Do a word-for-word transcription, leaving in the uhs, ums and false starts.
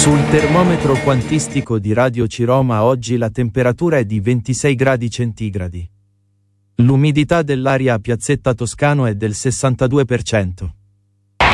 Sul termometro quantistico di Radio Ciroma oggi la temperatura è di ventisei gradi centigradi. L'umidità dell'aria a Piazzetta Toscano è del sessantadue per cento.